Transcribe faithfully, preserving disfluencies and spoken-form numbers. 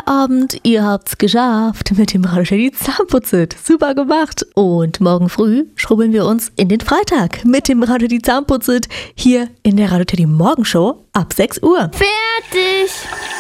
Feierabend, ihr habt's geschafft mit dem Radio Teddy Zahnputzit. Super gemacht. Und morgen früh schrubbeln wir uns in den Freitag mit dem Radio Teddy Zahnputzit hier in der Radio Teddy Morgenshow ab sechs Uhr. Fertig!